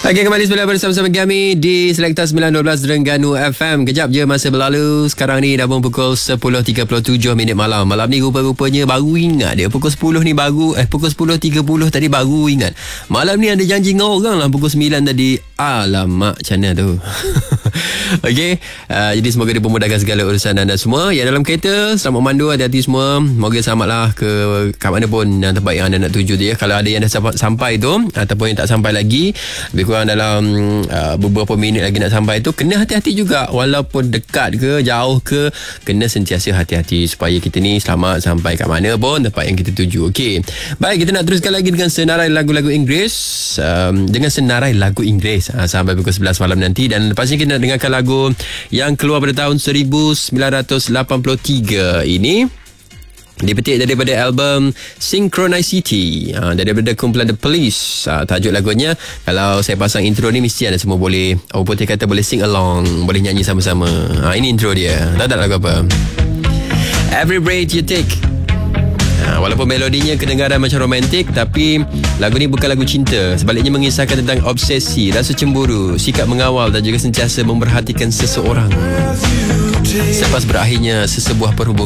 Okey, kembali semula bersama-sama kami di Selekta 912 Terengganu FM. Kejap je masa berlalu. Sekarang ni dah pun pukul 10.37 minit malam. Malam ni rupa-rupanya baru ingat dia. Pukul 10 ni baru pukul 10.30 tadi baru ingat. Malam ni ada janji dengan orang lah pukul 9 tadi. Alamak, macam mana tu? Okey, jadi semoga dipermudahkan segala urusan anda semua. Yang dalam kereta, selamat memandu, hati-hati semua. Moga selamatlah kat mana pun tempat yang anda nak tuju tu ya. Kalau ada yang dah sampai tu ataupun yang tak sampai lagi, lebih kurang dalam beberapa minit lagi nak sampai tu, kena hati-hati juga. Walaupun dekat ke jauh ke, kena sentiasa hati-hati supaya kita ni selamat sampai kat mana pun tempat yang kita tuju. Okey, baik, kita nak teruskan lagi dengan senarai lagu-lagu Inggeris, sampai pukul 11 malam nanti. Dan lepas ni kita nak dengarkan lagu yang keluar pada tahun 1983 ini, dipetik daripada album Synchronicity, daripada kumpulan The Police. Tajuk lagunya, kalau saya pasang intro ni, mesti anda semua boleh, orang putih kata boleh sing along, boleh nyanyi sama-sama. Ini intro dia. Tahu tak lagu apa? Every Breath You Take. Walaupun melodinya kedengaran macam romantik, tapi lagu ni bukan lagu cinta. Sebaliknya mengisahkan tentang obsesi, rasa cemburu, sikap mengawal dan juga sentiasa memperhatikan seseorang selepas berakhirnya sesebuah perhubungan.